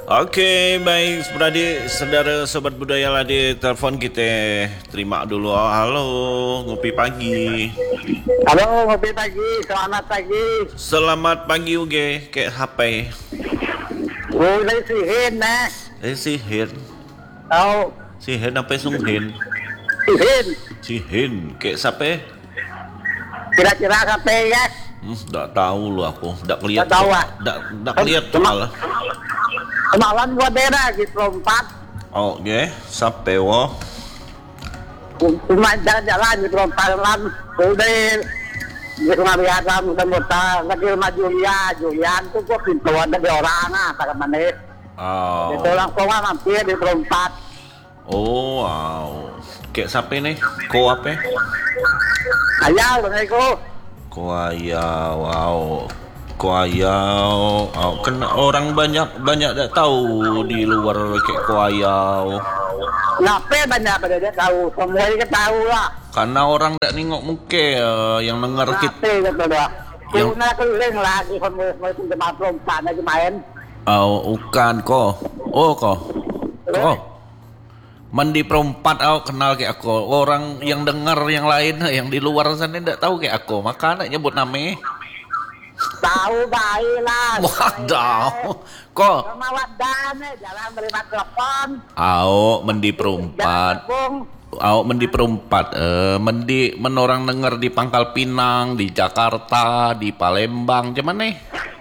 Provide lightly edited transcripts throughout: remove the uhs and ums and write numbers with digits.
Oke, baik, Brady, saudara sobat budaya lah di telepon kita. Terima dulu. Halo, ngopi pagi. Halo, ngopi pagi, selamat pagi. Selamat pagi Uge, kayak HP. Udah sihin, nah. Sihin. Tahu, Sihin apa sunghin? sihin. Sihin, kayak siapa? Kira-kira sampai ya? Nggak tahu lu aku, nggak kelihatan. Nggak tahu, ah? Nggak kelihatan malah. Kemalan gua daerah di Perompat. Oke, siapa wo? Cuma jalan-jalan di Perompat lan. Udah di rumah biasa muter-muter. Lagi rumah Julian tuh gua pintu ada di orang pada menit. Oh. Itu langsung mampir di Perompat. Oh, wow. Kayak siapa nih? Ko apa? Ayah, Assalamualaikum. Kuayau, wow. Kuayau, kan orang banyak tak tahu di luar kayak kuayau. Ngapain banyak pada dia tahu, semua ini tahu lah. Karena orang tak nengok muka yang dengar kita. Ngapain gitu dah. Yang- Kuna keliling lagi mau jemaah Perompat lagi main. Bukan kok. Oh kok. Kok. Mandi Perompat kenal kayak aku. Orang yang dengar yang lain yang di luar sana tak tahu kayak aku. Maka nak nyebut nama. Tahu baik lah. Waduh. Kok. Sama wadah jalan terima telepon. Mandi Perompat. Mendi Perompat, mendi menorang denger di Pangkal Pinang, di Jakarta, di Palembang, cuman nih.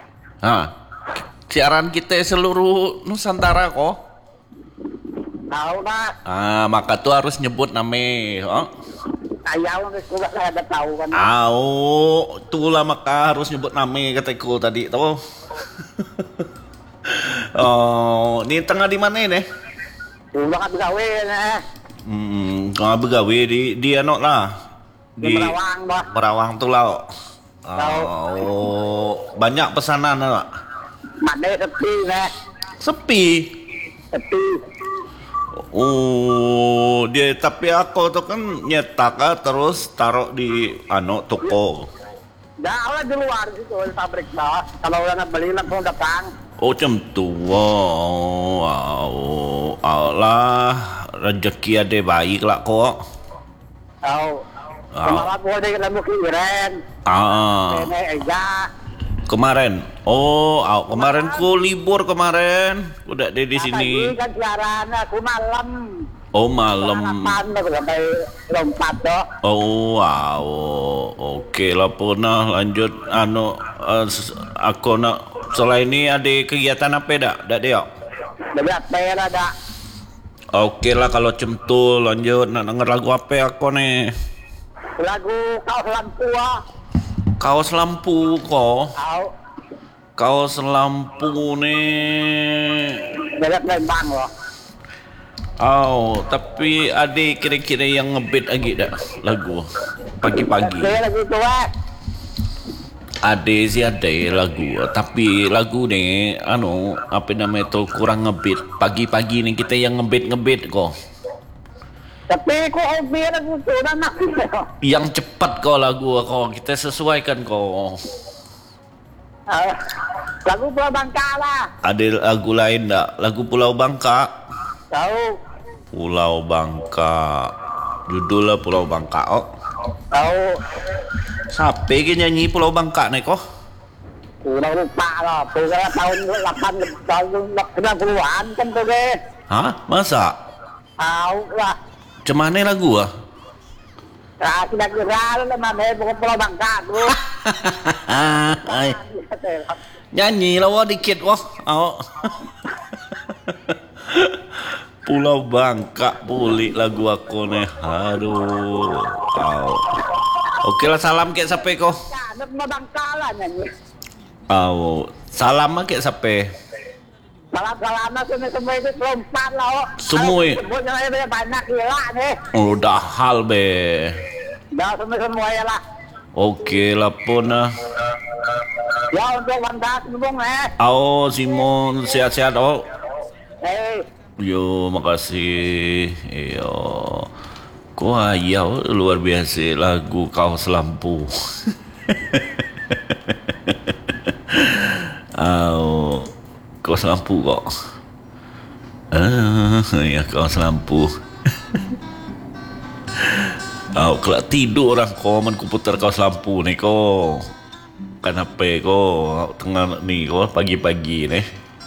Siaran kita seluruh Nusantara kok. Tahu lah. Maka tuh harus nyebut nama. Ayah orang sekolah saya ada tahu kan. Itulah maka harus nyebut nama kataku tadi tuh. Ini tengah di mana nih? Udah kan gawe nih. Begawe di ano lah. Di Merawang bah. Merawang tuh lah. Banyak pesanan lah. Mana sepi nih. Sepi. Sepi. Dia tapi aku tuh kan nyetak terus taruh di toko. Dah di luar situ di pabrik bah. Kalau orang beli langsung datang. Macam tu. Allah rezeki ada baik lah kok. Tahu. Kemarin gua ada lampu kiren. Nenek Ega. Kemarin. Kemarin ku libur kemarin. Udah ada di sini. Tadi kan siaran aku malam. Malam. Aku sampai lompat toh. Wow. Oke lah punah lanjut aku nak selain ini ada kegiatan apa dak? Dak dia? Jadi apa ya ada? Oke lah kalau centul lanjut nak denger lagu apa aku nih? Lagu Kaos Lampu Kaos lampu kok. Tahu. Kaos lampu nih. Dari Lembang loh. Tapi ada kira-kira yang ngebeat lagi dak lagu pagi-pagi. Saya lagu tua. Ada sih ada lagu, tapi lagu nih apa namanya itu kurang ngebeat. Pagi-pagi nih kita yang ngebeat kok. Tapi kok hobi lagu tua nak. Yang cepat kok lagu kok kita sesuaikan kok. Lagu Pulau Bangka lah. Ada lagu lain enggak? Lagu Pulau Bangka. Tahu. Pulau Bangka. Judulnya Pulau Bangka. Tahu. Siapa yang nyanyi Pulau Bangka nih kok? Udah lupa loh. Pulau tahun 90-an kan tuh deh. Hah? Masa? Tahu lah. Cemane lagu Kira-kira lah mana bukan Pulau Bangka tuh. Nyanyi lah dikit Pulau Bangka pulih lagu aku nih. Aduh. Oke lah salam kayak sampai kok. Anak Pulau Bangka lah nyanyi. Salam kayak sampai. Salam-salamnya semua itu lompat lah. Semua. Semuanya banyak gila nih. Udah hal be. Dah semua ya lah. Oke lah pun Ya untuk Wanda Simon Simon sehat-sehat Eh. Yo makasih. Yo. Kuayau luar biasa lagu Kaos Lampu. Kaos Lampu kok. Ya kawas lampu. Kalau tidur orang kau man kuputar kawas lampu nih kau. Kenapa kau tengah nih kau pagi-pagi nih.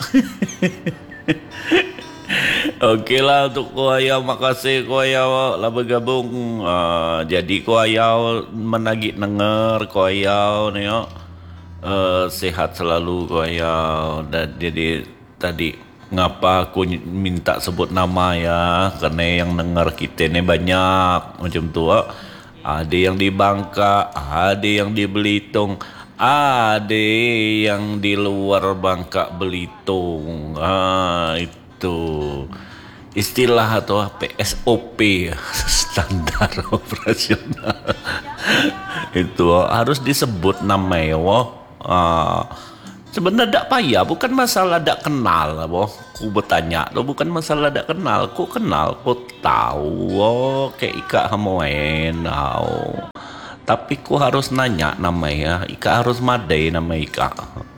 Oke lah untuk kau ayah, makasih kau ayah lah bergabung. Jadi kau ayah menagih denger kau ayah nih yo. Sehat selalu kau ayah. Dan jadi tadi ngapa aku minta sebut nama ya, karena yang dengar kita nih banyak macam tu. Ada yang di Bangka, ada yang di Belitung, ada yang di luar Bangka Belitung. Itu istilah atau PSOP, standar operasional. Itu harus disebut namanya. Sebenarnya tak payah, bukan masalah tak kenal, boh. Ku bertanya, tu bukan masalah tak kenal, ku kenal, ku tahu, kayak Ika Hamoen, tahu. Tapi ku harus nanya namanya, Ika harus madai nama Ika.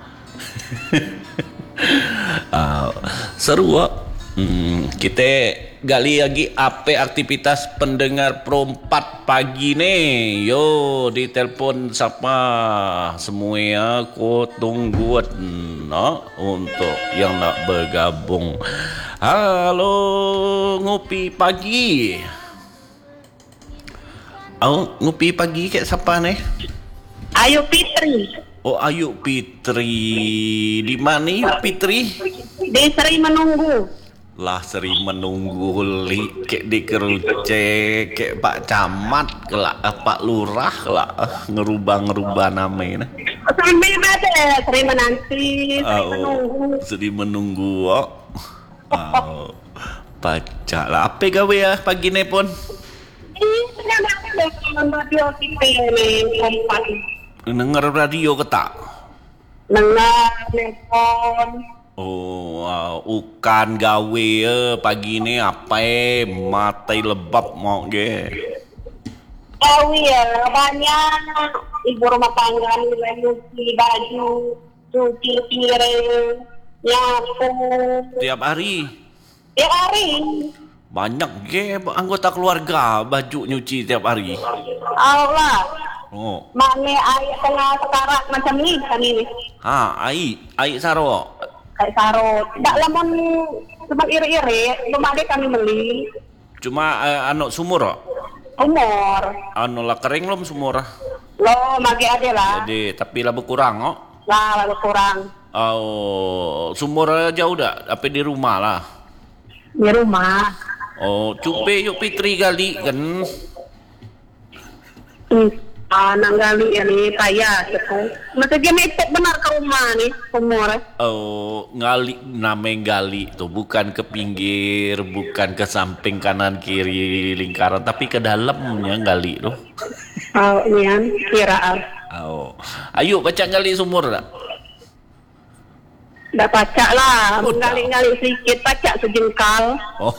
Seru, kita gali lagi apa aktivitas pendengar perempat pagi nih. Yo, di telepon siapa semua ya, aku tunggu untuk yang nak bergabung. Halo, ngopi pagi. Ngopi pagi kayak siapa nih? Ayu Fitri. Oh, Ayu Fitri. Di mana Ayu Fitri? Di Seri Menunggu. Lah sering menunggu kek di keruce kek Pak Camat kelak Pak Lurah kelak ngerubah namanya. Sambil ada sering menanti, sering menunggu. Sering menunggu. Baca lah apa gawe ya pagi ni pun. Ini ada radio TV ni kompas. Dengar radio ke tak? Dengar nelpon. Ukan gawe pagi ni apa matai lebab mau ge. Oh iya, banyak ibu rumah tangga nilai nyuci baju, cuci piring, nyapu. Tiap hari. Tiap hari. Banyak ge anggota keluarga baju nyuci tiap hari. Allah. Oh. Mana air tengah sekarat macam ni kan ini. Air saro. Kayak sarot. Tak lamon sebab iri-iri, belum ada kami beli. Cuma sumur. Umur. Lah kering belum sumur. Lo magi ada lah. Jadi tapi lah berkurang Lah lalu kurang. Sumur jauh dah, apa di rumah lah. Di rumah. Cupe yuk Fitri kali kan. Nang gali ini kaya gitu. Masa dia metek benar ke rumah ni umur. Ngali namanya gali tuh bukan ke pinggir, bukan ke samping kanan kiri lingkaran, tapi ke dalamnya gali tuh. Nian kiraan. Ayo baca gali sumur tak? Dah pacak lah, menggali-gali sedikit, pacak sejengkal.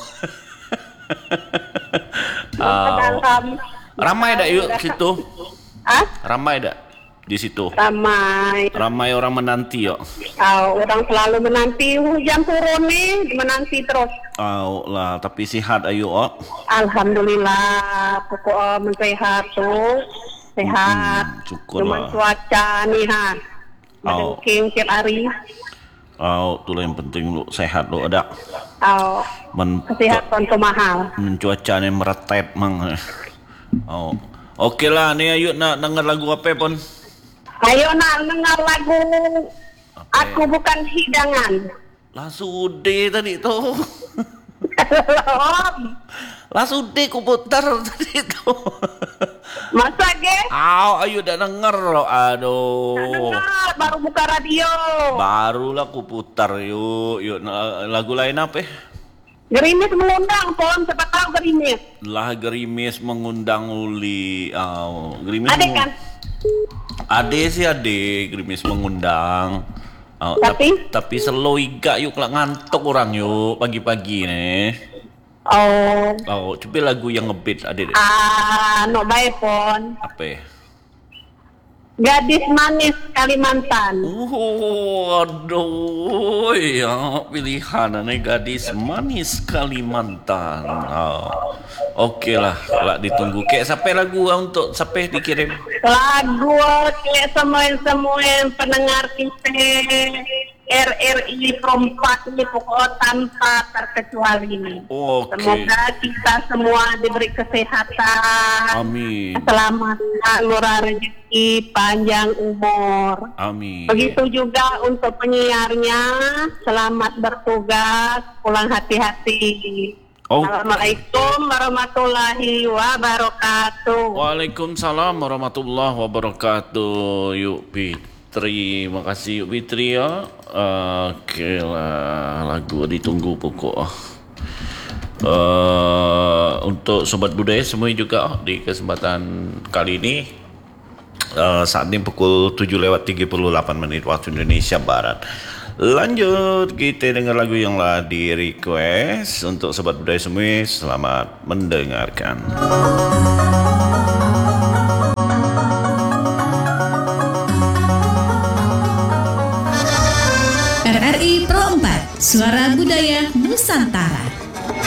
Ramai dah yuk situ. Ramai dah di situ. Ramai orang menanti yo. Orang selalu menanti hujan turun nih, menanti terus. Lah, tapi sehat ayo. Alhamdulillah, pokok mensehat tuh, sehat. Syukur Cuma lah. cuaca nih mungkin tiap hari. Itulah yang penting lu sehat lu ada. Kesehatan tuh mahal. Cuacanya meretep mang. Oke lah, nih ayo nak dengar lagu apa pun. Ayo nak dengar lagu Aku Bukan Hidangan. Lah sude tadi tuh. Lah sude ku putar tadi tuh. Masa ge? Ayo dah denger loh. Aduh. Dengar, baru buka radio. Barulah ku putar yuk. Lagu lain apa? Gerimis mengundang, Pon. Siapa tahu gerimis. Lah gerimis mengundang uli. Gerimis Ada kan? Ade sih ade gerimis mengundang. Tapi slow iga yuk kelak ngantuk orang yuk pagi-pagi nih. Coba lagu yang ngebeat ade deh. No baik, Pon. Apa? Gadis Manis Kalimantan. Aduh, ya pilihan nih Gadis Manis Kalimantan. Oke lah ditunggu. Kayak sampai lagu untuk sampai dikirim. Lagu kayak semua pendengar kita RRI Perempat ini pokok tanpa terkecuali. Oke. Semoga kita semua diberi kesehatan. Amin. Selamat, murah rezeki, panjang umur. Amin. Begitu juga untuk penyiarnya, selamat bertugas, pulang hati-hati. Oh. Assalamualaikum warahmatullahi wabarakatuh. Waalaikumsalam warahmatullahi wabarakatuh. Yuk terima kasih Yuk Fitri ya. Oke lah, lagu ditunggu pokok. Untuk sobat budaya semua juga di kesempatan kali ini saat ini pukul 7:38 waktu Indonesia Barat. Lanjut kita dengar lagu yang lah di request untuk sobat budaya semua. Selamat mendengarkan. RRI Pro 4, Suara Budaya Nusantara.